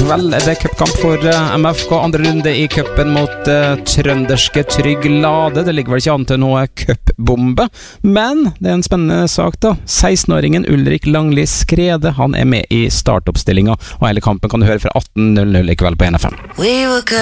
kveld er det cupkamp for MFK. Andre runde i cupen mot trønderske Trygg Lade. Det ligger vel ikke an til noe cupbombe, men det er en spennende sak da. 16-åringen Ulrik Langli Skrede, han er med i startoppstillinga, og hele kampen kan du høre fra 18:00 i kveld på NFM.